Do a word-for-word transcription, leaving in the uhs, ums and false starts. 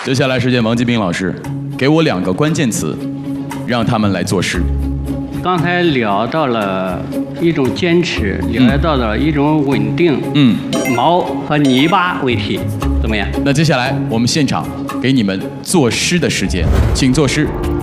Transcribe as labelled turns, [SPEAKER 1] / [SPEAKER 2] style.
[SPEAKER 1] 接下来时间，王继兵老师，给我两个关键词，让他们来作诗。
[SPEAKER 2] 刚才聊到了一种坚持，聊到了一种稳定。嗯，毛和泥巴为题，怎么样？
[SPEAKER 1] 那接下来我们现场给你们作诗的时间，请作诗。